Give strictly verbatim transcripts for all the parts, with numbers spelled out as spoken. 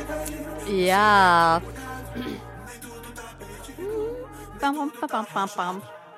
Ja. Bam, bam, bam, bam, bam.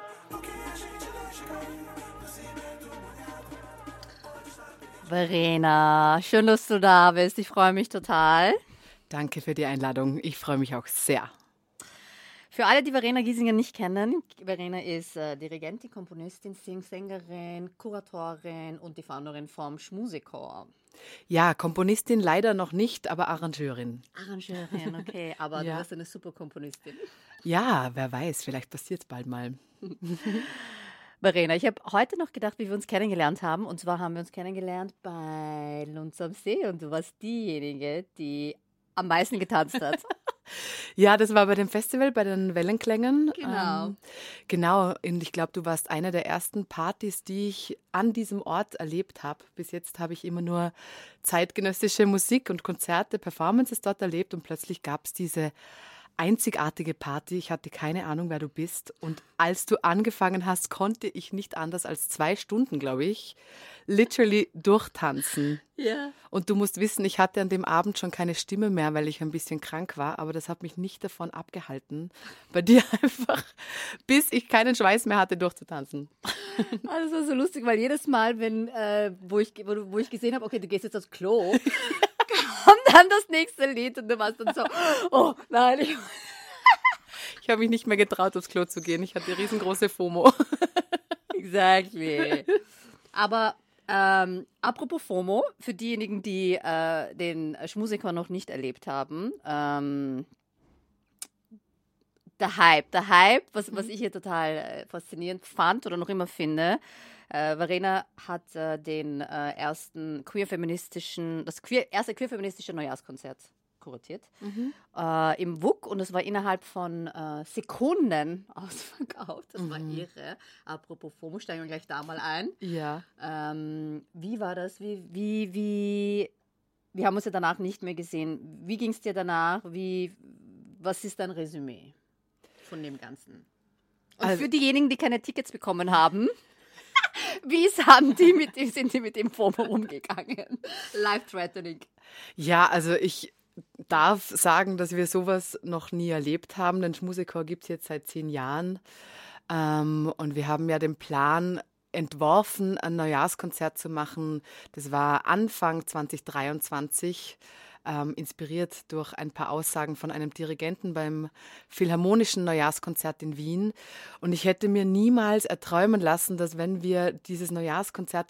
Verena, schön, dass du da bist. Ich freue mich total. Danke für die Einladung. Ich freue mich auch sehr. Für alle, die Verena Giesinger nicht kennen, Verena ist äh, Dirigentin, Komponistin, Sing- Sängerin, Kuratorin und die Founderin vom Schmusechor. Ja, Komponistin leider noch nicht, aber Arrangeurin. Arrangeurin, okay, aber Ja. du wirst eine super Komponistin. Ja, wer weiß, vielleicht passiert es bald mal. Verena, ich habe heute noch gedacht, wie wir uns kennengelernt haben. Und zwar haben wir uns kennengelernt bei Lunds am See und du warst diejenige, die am meisten getanzt hat. Ja, das war bei dem Festival, bei den Wellenklängen. Genau. Ähm, genau, und ich glaube, du warst eine der ersten Partys, die ich an diesem Ort erlebt habe. Bis jetzt habe ich immer nur zeitgenössische Musik und Konzerte, Performances dort erlebt und plötzlich gab es diese einzigartige Party. Ich hatte keine Ahnung, wer du bist. Und als du angefangen hast, konnte ich nicht anders als zwei Stunden, glaube ich, literally durchtanzen. Ja. Und du musst wissen, ich hatte an dem Abend schon keine Stimme mehr, weil ich ein bisschen krank war. Aber das hat mich nicht davon abgehalten, bei dir einfach, bis ich keinen Schweiß mehr hatte, durchzutanzen. Also das war so lustig, weil jedes Mal, wenn, äh, wo, ich, wo, du- wo ich gesehen habe, okay, du gehst jetzt aufs Klo, kommt dann das nächste Lied und du warst dann so, oh nein, ich Ich habe mich nicht mehr getraut, aufs Klo zu gehen. Ich hatte riesengroße FOMO. Exactly. Aber ähm, apropos FOMO, für diejenigen, die äh, den Schmusechor noch nicht erlebt haben, ähm, der Hype, der Hype, was, was ich hier total äh, faszinierend fand oder noch immer finde, äh, Verena hat äh, den äh, ersten queer-feministischen, das queer, erste queer-feministische Neujahrskonzert kuratiert äh, im W U K und es war innerhalb von äh, Sekunden ausverkauft. Das war irre. Apropos FOMO, steigen wir gleich da mal ein. Ja. Ähm, wie war das? Wie, wie, wie, wir haben uns ja danach nicht mehr gesehen. Wie ging es dir danach? Wie, was ist dein Resümee von dem Ganzen? Und Also- für diejenigen, die keine Tickets bekommen haben, wie haben die mit dem, sind die mit dem FOMO umgegangen? Life-threatening. Ja, also ich darf sagen, dass wir sowas noch nie erlebt haben. Den Schmusechor gibt es jetzt seit zehn Jahren. Ähm, und wir haben ja den Plan entworfen, ein Neujahrskonzert zu machen. Das war Anfang zwanzig dreiundzwanzig, ähm, inspiriert durch ein paar Aussagen von einem Dirigenten beim Philharmonischen Neujahrskonzert in Wien. Und ich hätte mir niemals erträumen lassen, dass wenn wir dieses Neujahrskonzert